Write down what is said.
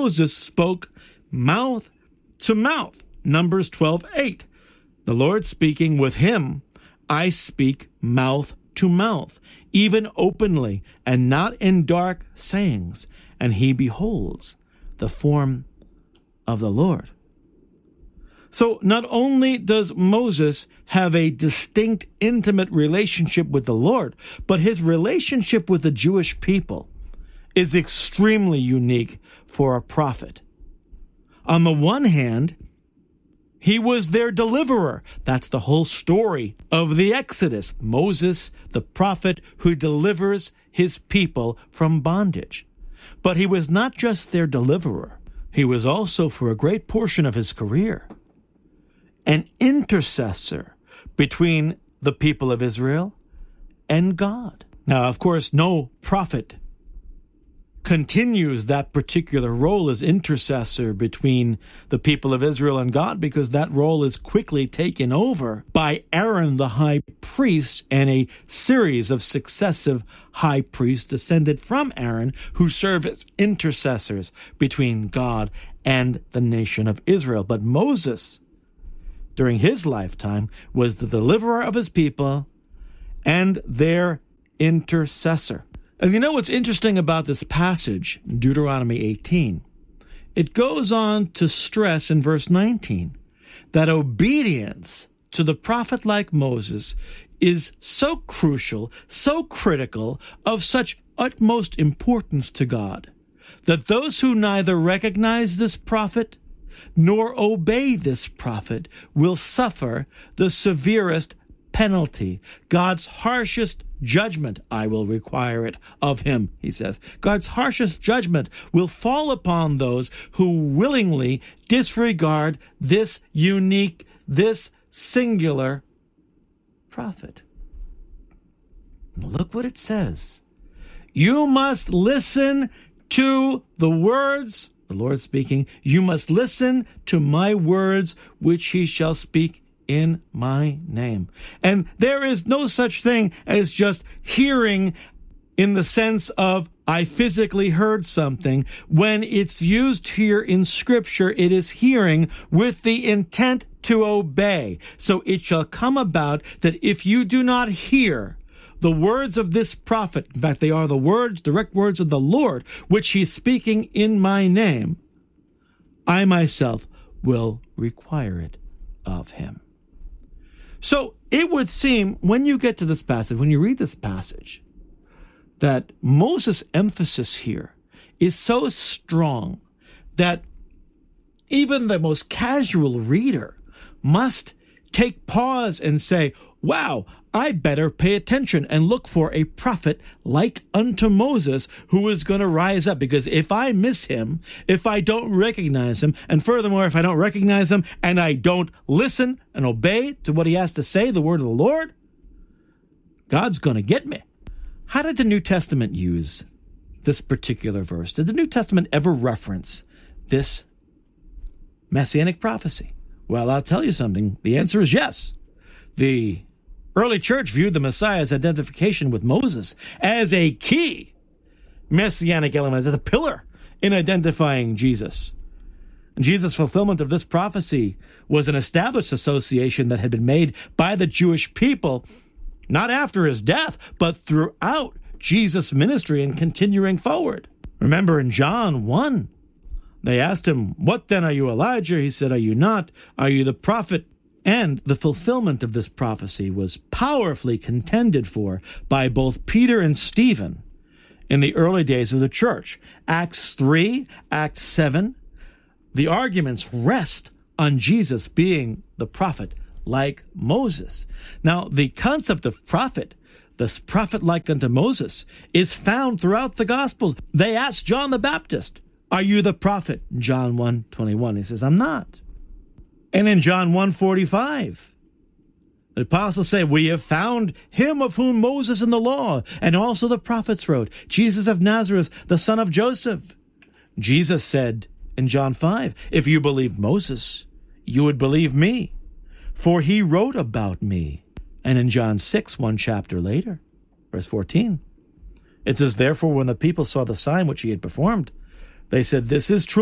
Moses spoke mouth to mouth. Numbers 12:8. The Lord speaking with him, I speak mouth to mouth, even openly, and not in dark sayings. And he beholds the form of the Lord. So not only does Moses have a distinct, intimate relationship with the Lord, but his relationship with the Jewish people is extremely unique for a prophet. On the one hand, he was their deliverer. That's the whole story of the Exodus. Moses, the prophet who delivers his people from bondage. But he was not just their deliverer. He was also, for a great portion of his career, an intercessor between the people of Israel and God. Now, of course, no prophet continues that particular role as intercessor between the people of Israel and God, because that role is quickly taken over by Aaron the high priest and a series of successive high priests descended from Aaron who serve as intercessors between God and the nation of Israel. But Moses, during his lifetime, was the deliverer of his people and their intercessor. And you know what's interesting about this passage, Deuteronomy 18? It goes on to stress in verse 19 that obedience to the prophet like Moses is so crucial, so critical, of such utmost importance to God, that those who neither recognize this prophet nor obey this prophet will suffer the severest penalty, God's harshest judgment. I will require it of him, he says. God's harshest judgment will fall upon those who willingly disregard this unique, this singular prophet. Look what it says. You must listen to the words, the Lord speaking, you must listen to my words, which he shall speak in my name. And there is no such thing as just hearing in the sense of I physically heard something. When it's used here in Scripture, it is hearing with the intent to obey. So it shall come about that if you do not hear the words of this prophet, in fact, they are the words, direct words of the Lord, which he's speaking in my name, I myself will require it of him. So it would seem, when you get to this passage, when you read this passage, that Moses' emphasis here is so strong that even the most casual reader must take pause and say, wow, I better pay attention and look for a prophet like unto Moses who is going to rise up. Because if I miss him, if I don't recognize him, and furthermore, if I don't recognize him and I don't listen and obey to what he has to say, the word of the Lord, God's going to get me. How did the New Testament use this particular verse? Did the New Testament ever reference this messianic prophecy? Well, I'll tell you something. The answer is yes. The early church viewed the Messiah's identification with Moses as a key messianic element, as a pillar in identifying Jesus. And Jesus' fulfillment of this prophecy was an established association that had been made by the Jewish people, not after his death, but throughout Jesus' ministry and continuing forward. Remember in John 1, they asked him, what then, are you Elijah? He said, are you not? Are you the prophet? And the fulfillment of this prophecy was powerfully contended for by both Peter and Stephen in the early days of the church. Acts 3, Acts 7, the arguments rest on Jesus being the prophet like Moses. Now, the concept of prophet, this prophet like unto Moses, is found throughout the Gospels. They asked John the Baptist, are you the prophet? John 1:21. He says, I'm not. And in John 1:45, the apostles say, we have found him of whom Moses in the law and also the prophets wrote, Jesus of Nazareth, the son of Joseph. Jesus said in John 5, if you believed Moses, you would believe me, for he wrote about me. And in John 6, one chapter later, verse 14, it says, therefore, when the people saw the sign which he had performed, they said, this is true.